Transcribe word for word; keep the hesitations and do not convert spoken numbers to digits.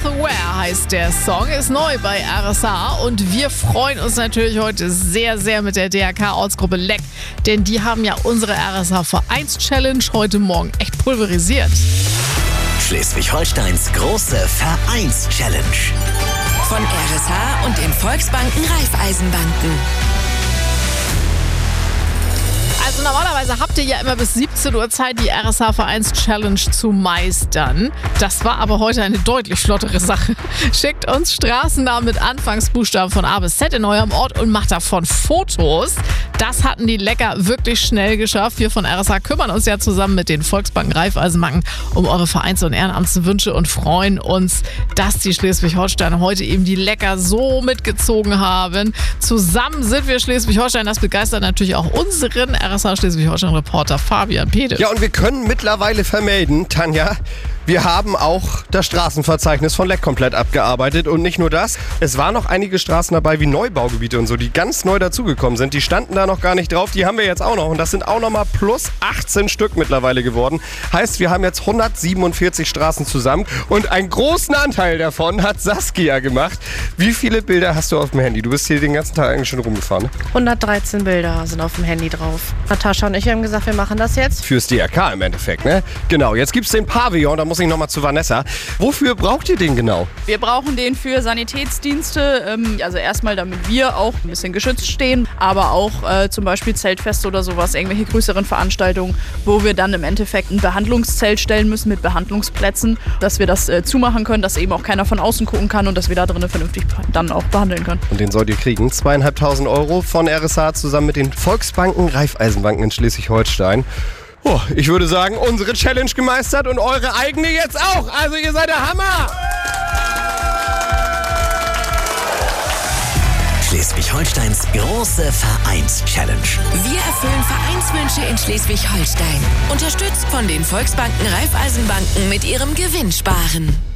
Self-Aware heißt der Song, ist neu bei R S H und wir freuen uns natürlich heute sehr, sehr mit der D R K-Ortsgruppe Leck, denn die haben ja unsere R S H-Vereins-Challenge heute Morgen echt pulverisiert. Schleswig-Holsteins große Vereins-Challenge. Von R S H und den Volksbanken Raiffeisenbanken. Also normalerweise habt ihr ja immer bis siebzehn Uhr Zeit, die R S H-Vereins-Challenge zu meistern. Das war aber heute eine deutlich flottere Sache. Schickt uns Straßennamen mit Anfangsbuchstaben von A bis Z in eurem Ort und macht davon Fotos. Das hatten die Lecker wirklich schnell geschafft. Wir von R S H kümmern uns ja zusammen mit den Volksbanken Raiffeisenbanken um eure Vereins- und Ehrenamtswünsche und freuen uns, dass die Schleswig-Holsteiner heute eben die Lecker so mitgezogen haben. Zusammen sind wir Schleswig-Holstein. Das begeistert natürlich auch unseren R S H Schleswig-Holstein-Reporter Fabian Pede. Ja, und wir können mittlerweile vermelden, Tanja, wir haben auch das Straßenverzeichnis von Leck komplett abgearbeitet. Und nicht nur das, es waren noch einige Straßen dabei wie Neubaugebiete und so, die ganz neu dazugekommen sind. Die standen da noch gar nicht drauf, die haben wir jetzt auch noch. Und das sind auch nochmal plus achtzehn Stück mittlerweile geworden. Heißt, wir haben jetzt hundertsiebenundvierzig Straßen zusammen und einen großen Anteil davon hat Saskia gemacht. Wie viele Bilder hast du auf dem Handy? Du bist hier den ganzen Tag eigentlich schon rumgefahren, ne? hundertdreizehn Bilder sind auf dem Handy drauf. Natascha und ich haben gesagt, wir machen das jetzt. Fürs D R K im Endeffekt, ne? Genau, jetzt gibt's den Pavillon, da muss ich nochmal zu Vanessa. Wofür braucht ihr den genau? Wir brauchen den für Sanitätsdienste, ähm, also erstmal damit wir auch ein bisschen geschützt stehen, aber auch äh, zum Beispiel Zeltfeste oder sowas, irgendwelche größeren Veranstaltungen, wo wir dann im Endeffekt ein Behandlungszelt stellen müssen mit Behandlungsplätzen, dass wir das äh, zumachen können, dass eben auch keiner von außen gucken kann und dass wir da drinnen vernünftig dann auch behandeln können. Und den sollt ihr kriegen. Zweieinhalbtausend Euro von R S H zusammen mit den Volksbanken Raiffeisenbanken in Schleswig-Holstein. Oh, ich würde sagen, unsere Challenge gemeistert und eure eigene jetzt auch. Also ihr seid der Hammer! Schleswig-Holsteins große Vereins-Challenge. Wir erfüllen Vereinswünsche in Schleswig-Holstein. Unterstützt von den Volksbanken Raiffeisenbanken mit ihrem Gewinnsparen.